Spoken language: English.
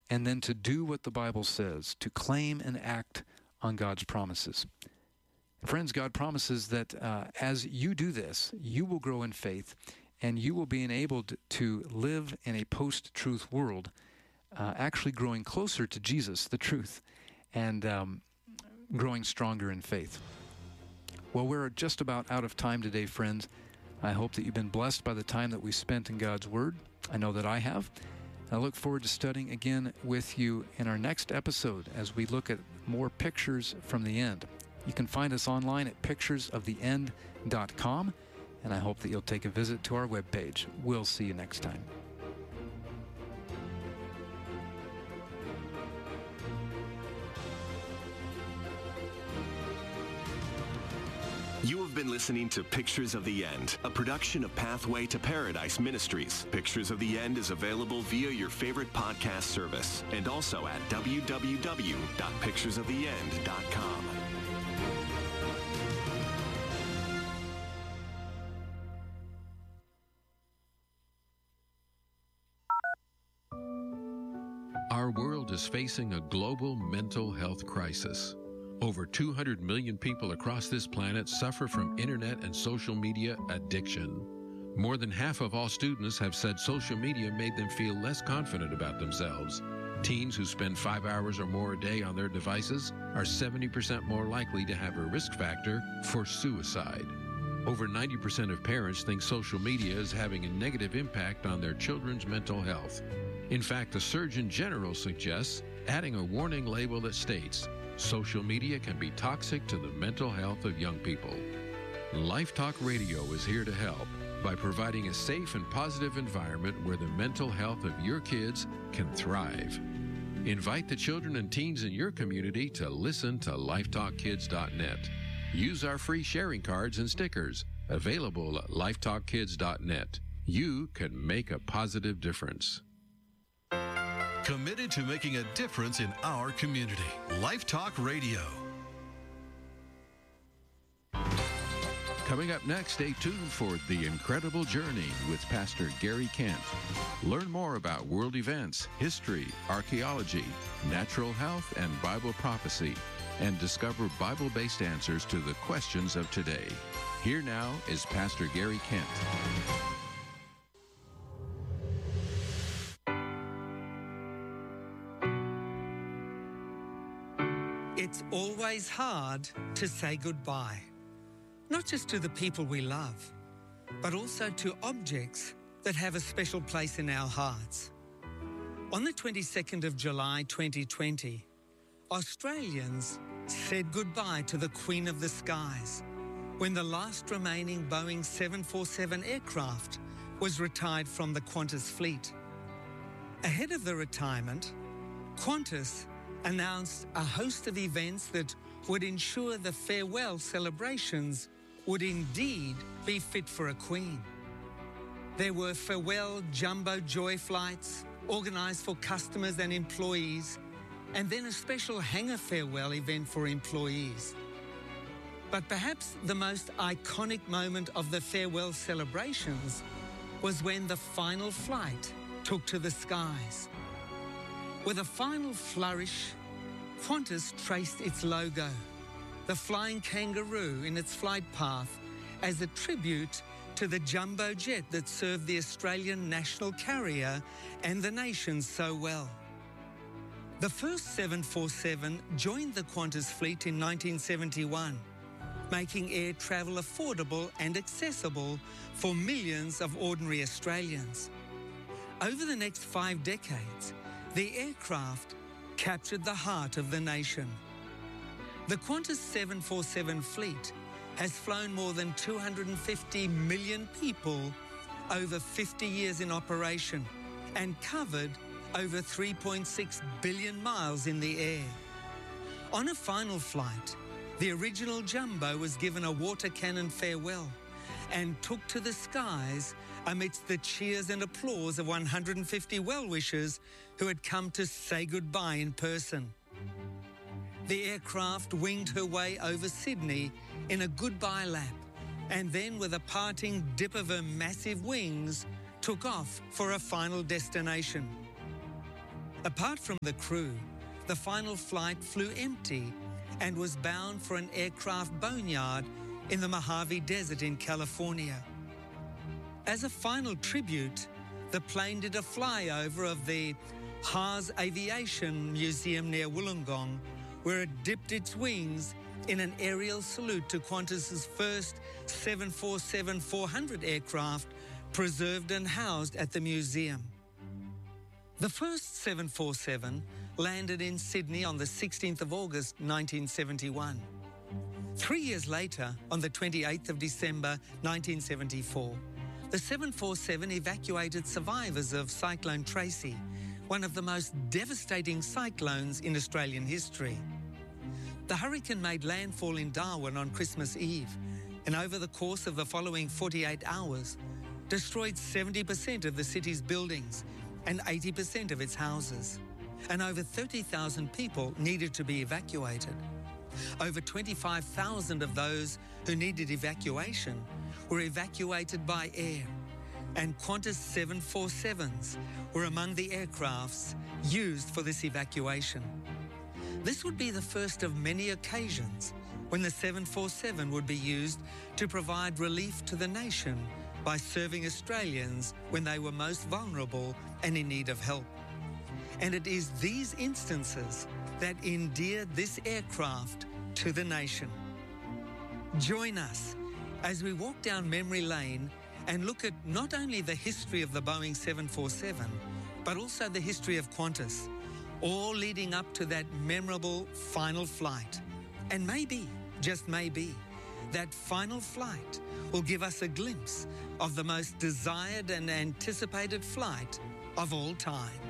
and then to do what the Bible says, to claim and act on God's promises. Friends, God promises that as you do this, you will grow in faith, and you will be enabled to live in a post-truth world, actually growing closer to Jesus, the truth, and growing stronger in faith. Well, we're just about out of time today, friends. I hope that you've been blessed by the time that we spent in God's Word. I know that I have. I look forward to studying again with you in our next episode as we look at more pictures from the end. You can find us online at picturesoftheend.com, and I hope that you'll take a visit to our webpage. We'll see you next time. You have been listening to Pictures of the End, a production of Pathway to Paradise Ministries. Pictures of the End is available via your favorite podcast service and also at www.picturesoftheend.com. Our world is facing a global mental health crisis. Over 200 million people across this planet suffer from internet and social media addiction. More than half of all students have said social media made them feel less confident about themselves. Teens who spend 5 hours or more a day on their devices are 70% more likely to have a risk factor for suicide. Over 90% of parents think social media is having a negative impact on their children's mental health. In fact, the Surgeon General suggests adding a warning label that states, social media can be toxic to the mental health of young people. Life Talk Radio is here to help by providing a safe and positive environment where the mental health of your kids can thrive. Invite the children and teens in your community to listen to lifetalkkids.net. Use our free sharing cards and stickers available at lifetalkkids.net. You can make a positive difference. Committed to making a difference in our community. Life Talk Radio. Coming up next, stay tuned for The Incredible Journey with Pastor Gary Kent. Learn more about world events, history, archaeology, natural health, and Bible prophecy, and discover Bible-based answers to the questions of today. Here now is Pastor Gary Kent. It's always hard to say goodbye, not just to the people we love, but also to objects that have a special place in our hearts. On the 22nd of July 2020, Australians said goodbye to the Queen of the Skies when the last remaining Boeing 747 aircraft was retired from the Qantas fleet. Ahead of the retirement, Qantas announced a host of events that would ensure the farewell celebrations would indeed be fit for a queen. There were farewell jumbo joy flights organised for customers and employees, and then a special hangar farewell event for employees. But perhaps the most iconic moment of the farewell celebrations was when the final flight took to the skies. With a final flourish, Qantas traced its logo, the flying kangaroo, in its flight path as a tribute to the jumbo jet that served the Australian national carrier and the nation so well. The first 747 joined the Qantas fleet in 1971, making air travel affordable and accessible for millions of ordinary Australians. Over the next 5 decades, the aircraft captured the heart of the nation. The Qantas 747 fleet has flown more than 250 million people over 50 years in operation and covered over 3.6 billion miles in the air. On a final flight, the original jumbo was given a water cannon farewell and took to the skies amidst the cheers and applause of 150 well-wishers who had come to say goodbye in person. The aircraft winged her way over Sydney in a goodbye lap, and then with a parting dip of her massive wings, took off for a final destination. Apart from the crew, the final flight flew empty and was bound for an aircraft boneyard in the Mojave Desert in California. As a final tribute, the plane did a flyover of the Haas Aviation Museum near Wollongong, where it dipped its wings in an aerial salute to Qantas's first 747-400 aircraft preserved and housed at the museum. The first 747 landed in Sydney on the 16th of August 1971. 3 years later, on the 28th of December 1974, the 747 evacuated survivors of Cyclone Tracy, one of the most devastating cyclones in Australian history. The hurricane made landfall in Darwin on Christmas Eve, and over the course of the following 48 hours, destroyed 70% of the city's buildings and 80% of its houses, and over 30,000 people needed to be evacuated. Over 25,000 of those who needed evacuation were evacuated by air, and Qantas 747s were among the aircrafts used for this evacuation. This would be the first of many occasions when the 747 would be used to provide relief to the nation by serving Australians when they were most vulnerable and in need of help. And it is these instances that endear this aircraft to the nation. Join us as we walk down memory lane and look at not only the history of the Boeing 747, but also the history of Qantas, all leading up to that memorable final flight. And maybe, just maybe, that final flight will give us a glimpse of the most desired and anticipated flight of all time.